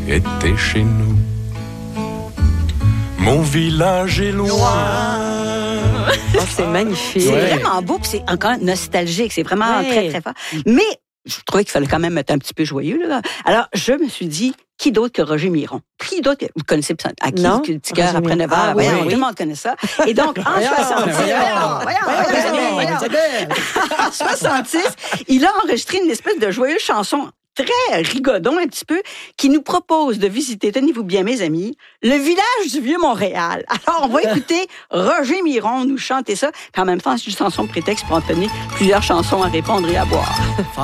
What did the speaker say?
était chez nous. Mon village est loin. Oh, c'est magnifique. C'est vraiment beau, puis c'est encore nostalgique. C'est vraiment très, très fort. Mais je trouvais qu'il fallait quand même être un petit peu joyeux. Là. Alors, je me suis dit, qui d'autre que Roger Miron? Qui d'autre que... Vous connaissez à qui le petit cœur après 9 heures? Tout le monde connaît ça. Et donc, en 66, il a enregistré une espèce de joyeuse chanson très rigodon un petit peu, qui nous propose de visiter, tenez-vous bien mes amis, le village du Vieux-Montréal. Alors, on va écouter Roger Miron nous chanter ça, puis en même temps, c'est une chanson prétexte pour en donner plusieurs chansons à répondre et à boire.